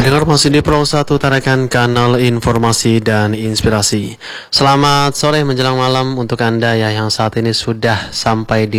Pendengar masih di Pro 1 Tarakan Kanal Informasi dan Inspirasi. Selamat sore menjelang malam untuk Anda ya yang saat ini sudah sampai di